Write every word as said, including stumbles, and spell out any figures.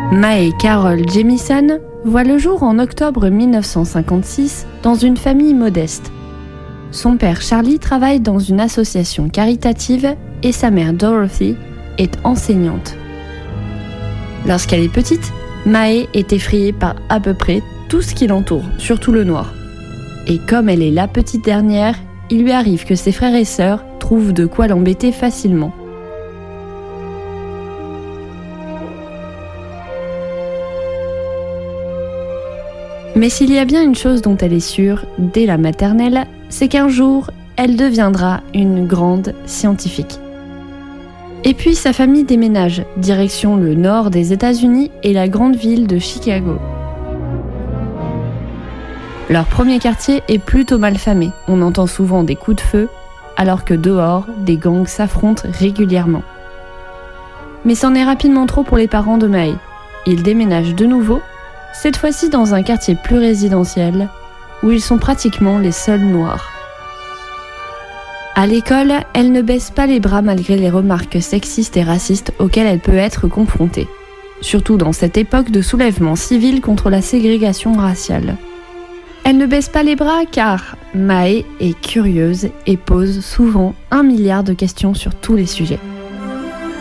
Mae Carol Jemison voit le jour en octobre mille neuf cent cinquante-six dans une famille modeste. Son père Charlie travaille dans une association caritative et sa mère Dorothy est enseignante. Lorsqu'elle est petite, Mae est effrayée par à peu près tout ce qui l'entoure, surtout le noir. Et comme elle est la petite dernière, il lui arrive que ses frères et sœurs trouvent de quoi l'embêter facilement. Mais s'il y a bien une chose dont elle est sûre, dès la maternelle, c'est qu'un jour, elle deviendra une grande scientifique. Et puis sa famille déménage, direction le nord des États-Unis et la grande ville de Chicago. Leur premier quartier est plutôt mal famé, on entend souvent des coups de feu, alors que dehors, des gangs s'affrontent régulièrement. Mais c'en est rapidement trop pour les parents de Mae. Ils déménagent de nouveau, cette fois-ci dans un quartier plus résidentiel, où ils sont pratiquement les seuls noirs. À l'école, elle ne baisse pas les bras malgré les remarques sexistes et racistes auxquelles elle peut être confrontée, surtout dans cette époque de soulèvement civil contre la ségrégation raciale. Elle ne baisse pas les bras car Mae est curieuse et pose souvent un milliard de questions sur tous les sujets.